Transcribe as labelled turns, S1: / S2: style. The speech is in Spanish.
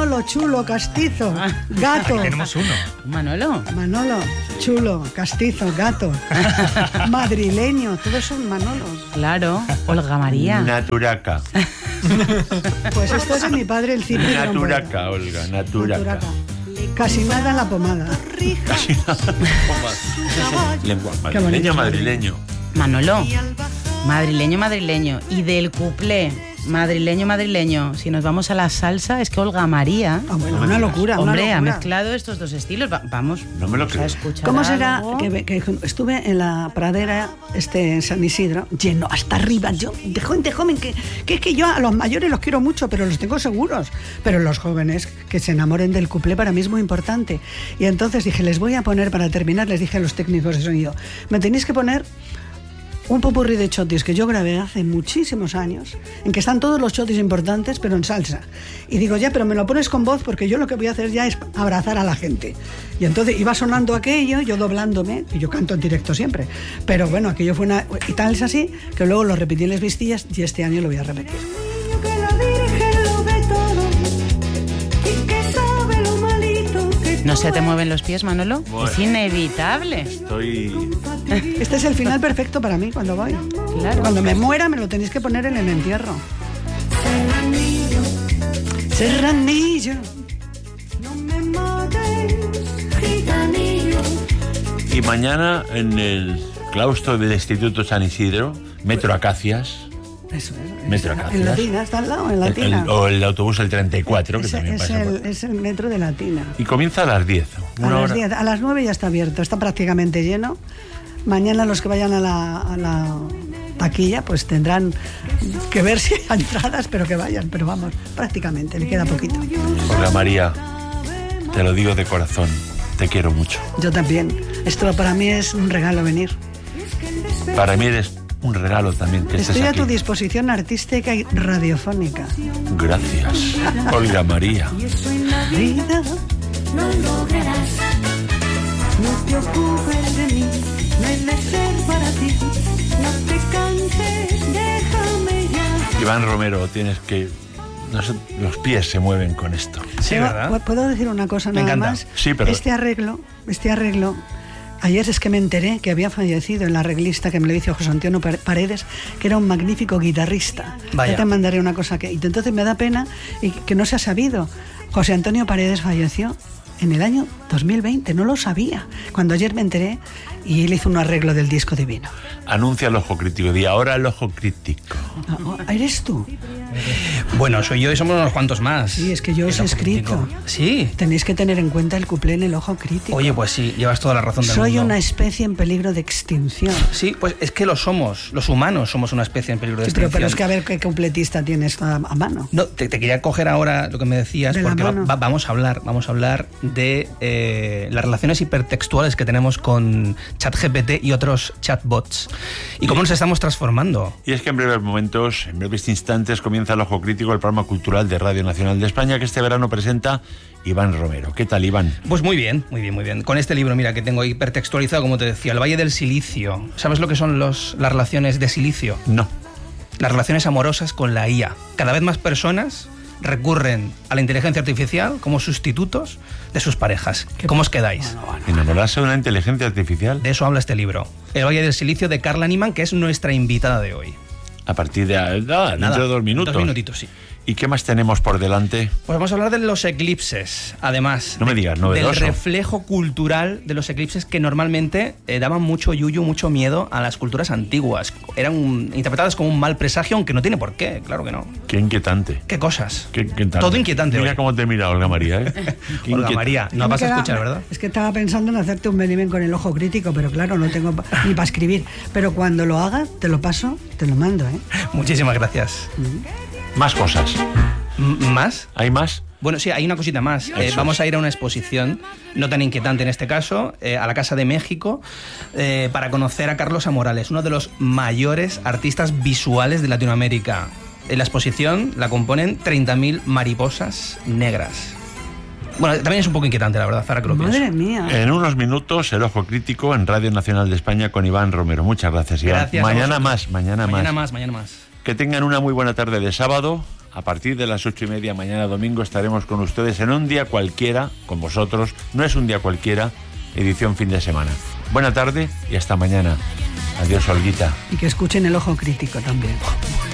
S1: Manolo, chulo, castizo, gato.
S2: Tenemos uno.
S3: Manolo.
S1: Manolo, chulo, castizo, gato. Madrileño, todos son Manolos.
S3: Claro. Olga María.
S4: Naturaca.
S1: Pues esto es de mi padre, el Cipri.
S4: Naturaca, Olga, naturaca.
S1: Casi nada en la pomada.
S4: Casi nada. Lengua madrileño, madrileño.
S3: Manolo. Madrileño. Y del cuplé. Madrileño. Si nos vamos a la salsa, es que Olga María.
S1: Ah, bueno, una locura.
S3: Hombre,
S1: una
S3: ha
S1: locura.
S3: mezclado estos dos estilos. Vamos.
S4: No me lo creo.
S3: a escuchar
S1: ¿Cómo será
S3: algo.
S1: que estuve en la pradera en San Isidro, lleno hasta arriba, yo de gente joven, que es que yo a los mayores los quiero mucho, pero los tengo seguros, pero los jóvenes que se enamoren del cuplé para mí es muy importante. Y entonces dije, les voy a poner, para terminar, les dije a los técnicos de sonido, me tenéis que poner un popurrí de chotis que yo grabé hace muchísimos años, en que están todos los chotis importantes, pero en salsa. Y digo, ya, pero me lo pones con voz, porque yo lo que voy a hacer ya es abrazar a la gente. Y entonces iba sonando aquello, yo doblándome, y yo canto en directo siempre. Pero bueno, aquello fue una... Y tal es así, que luego lo repetí en las Vistillas, y este año lo voy a repetir.
S3: ¿No se te mueven los pies, Manolo?
S4: Bueno.
S3: Es inevitable.
S4: Estoy...
S1: Este es el final perfecto para mí cuando voy.
S3: Claro.
S1: Cuando me muera me lo tenéis que poner en el entierro. Serranillo.
S4: Y mañana en el claustro del Instituto San Isidro, Metro Acacias.
S1: Eso es.
S4: Metro Acacias.
S1: En Latina, está al lado, en Latina.
S4: O el autobús el 34, que también pasa por...
S1: Es el metro de Latina.
S4: Y comienza a las 10.
S1: A las 10, a las 9 ya está abierto, está prácticamente lleno. Mañana los que vayan a la taquilla pues tendrán que ver si hay entradas, pero que vayan, pero vamos, prácticamente, le queda poquito.
S4: Olga María, te lo digo de corazón, te quiero mucho.
S1: Yo también. Esto para mí es un regalo venir.
S4: Para mí eres un regalo también que
S1: Estoy
S4: estés
S1: a
S4: aquí.
S1: tu disposición artística y radiofónica.
S4: Gracias, Olga María.
S1: Vida,
S5: No lograrás, no te ocupes de mí, no he de ser para ti, no te canses, déjame ya.
S4: Iván Romero, tienes que... no sé, los pies se mueven con esto.
S2: Sí, ¿verdad?
S1: ¿Puedo decir una cosa
S2: Me
S1: nada
S2: encanta.
S1: más?
S4: Sí, pero...
S1: Este arreglo, ayer es que me enteré que había fallecido el arreglista que me lo hizo José Antonio Paredes, que era un magnífico guitarrista.
S2: Vaya.
S1: Ya te mandaré una cosa que... Y entonces me da pena y que no se ha sabido. José Antonio Paredes falleció en el año 2020, no lo sabía. Cuando ayer me enteré y él hizo un arreglo del disco Divino.
S4: Anuncia el ojo crítico, di ahora el ojo crítico.
S1: ¿Eres tú?
S2: Bueno, soy yo y somos unos cuantos más.
S1: Sí, es que yo os he
S2: El ojo
S1: escrito.
S2: crítico. Sí.
S1: Tenéis que tener en cuenta el cuplé en el ojo crítico.
S2: Oye, pues sí, llevas toda la razón del
S1: Soy
S2: mundo.
S1: una especie en peligro de extinción.
S2: Sí, pues es que lo somos. Los humanos somos una especie en peligro de
S1: Sí,
S2: extinción.
S1: pero es que a ver qué completista tienes a mano.
S2: No, te quería coger ahora lo que me decías,
S1: De la
S2: porque
S1: mano.
S2: vamos a hablar de las relaciones hipertextuales que tenemos con ChatGPT y otros chatbots. Y cómo nos estamos transformando.
S4: Y es que en breves momentos, en breves instantes, comienza el ojo crítico, el programa cultural de Radio Nacional de España, que este verano presenta Iván Romero. ¿Qué tal, Iván?
S2: Pues muy bien. Con este libro, mira, que tengo hipertextualizado, como te decía, El Valle del Silicio. ¿Sabes lo que son las relaciones de silicio?
S4: No.
S2: Las relaciones amorosas con la IA. Cada vez más personas recurren a la inteligencia artificial como sustitutos de sus parejas. ¿Cómo os quedáis?
S4: ¿Enamorarse de una inteligencia artificial?
S2: De eso habla este libro. El Valle del Silicio, de Carla Niman, que es nuestra invitada de hoy.
S4: A partir de... dentro de 2 minutos.
S2: 2 minutitos, sí.
S4: ¿Y qué más tenemos por delante?
S2: Pues vamos a hablar de los eclipses, además.
S4: No me digas, novedoso.
S2: Del reflejo cultural de los eclipses que normalmente daban mucho yuyu, mucho miedo a las culturas antiguas. Eran interpretadas como un mal presagio, aunque no tiene por qué, claro que no.
S4: Qué inquietante.
S2: ¿Qué cosas?
S4: Qué inquietante.
S2: Todo inquietante
S4: Mira
S2: hoy.
S4: cómo te mira Olga María, ¿eh? Qué
S2: Olga
S4: inquietante.
S2: María, no vas a escuchar, ¿verdad?
S1: Es que estaba pensando en hacerte un Benimen con el ojo crítico, pero claro, no tengo ni para escribir. Pero cuando lo haga, te lo paso, te lo mando, ¿eh?
S2: Muchísimas gracias.
S4: Más cosas.
S2: ¿Más?
S4: ¿Hay más?
S2: Bueno, sí, hay una cosita más. Vamos a ir a una exposición, no tan inquietante en este caso, a la Casa de México, para conocer a Carlos Amorales, uno de los mayores artistas visuales de Latinoamérica. En la exposición la componen 30.000 mariposas negras. Bueno, también es un poco inquietante, la verdad, ahora que lo pienso.
S1: Madre mía.
S4: En unos minutos, el ojo crítico en Radio Nacional de España con Iván Romero. Muchas gracias, Iván.
S2: Gracias a
S4: Mañana
S2: vosotros.
S4: más.
S2: Mañana más.
S4: Que tengan una muy buena tarde de sábado. a partir de las 8:30, mañana domingo, estaremos con ustedes en Un Día Cualquiera, con vosotros. No es un día cualquiera, edición fin de semana. Buena tarde y hasta mañana. Adiós, Olguita.
S1: Y que escuchen El Ojo Crítico también.